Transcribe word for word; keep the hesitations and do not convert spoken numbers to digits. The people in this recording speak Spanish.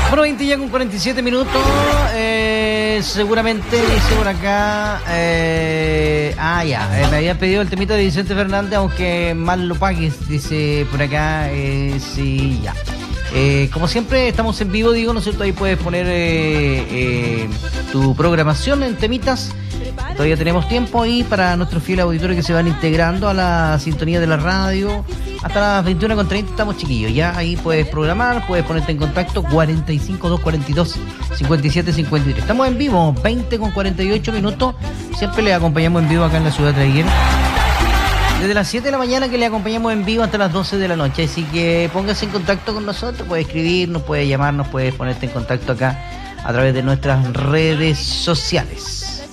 Bueno, veinte ya con cuarenta y siete minutos. Eh, seguramente dice por acá. Eh, ah, ya. Eh, me habían pedido el temita de Vicente Fernández, aunque mal lo pagues. Dice por acá. Eh, sí, ya. Eh, como siempre, estamos en vivo, digo, ¿no es cierto? Ahí puedes poner eh, eh, tu programación en temitas. Todavía tenemos tiempo ahí para nuestros fieles auditores que se van integrando a la sintonía de la radio. Hasta las veintiuna con treinta estamos, chiquillos. Ya ahí puedes programar, puedes ponerte en contacto. cuarenta y cinco, doscientos cuarenta y dos, cincuenta y siete, cincuenta y tres. Estamos en vivo, veinte con cuarenta y ocho minutos. Siempre les acompañamos en vivo acá en la ciudad de Traiguén. Desde las siete de la mañana que le acompañamos en vivo hasta las doce de la noche. Así que póngase en contacto con nosotros. Puede escribirnos, puede llamarnos, puede ponerte en contacto acá a través de nuestras redes sociales.